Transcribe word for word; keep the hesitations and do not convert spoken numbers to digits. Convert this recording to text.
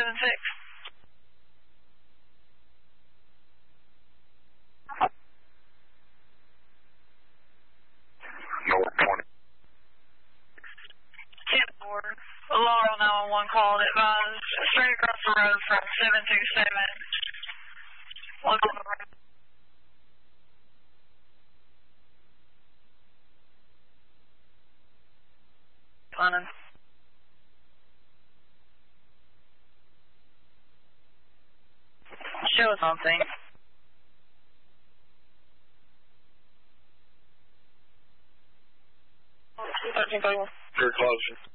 seven six. North twenty. ten four. Laurel nine one one called advised straight across the road from seven two seven. Look on the road. Running. Show us something. thirteen thirty-one. Very close.